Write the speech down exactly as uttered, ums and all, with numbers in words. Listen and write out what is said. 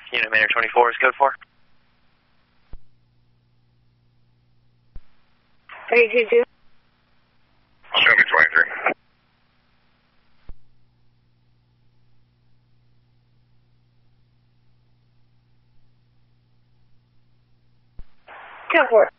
Unit Manor twenty-four is code four. three two two. Show me twenty-three. ten four.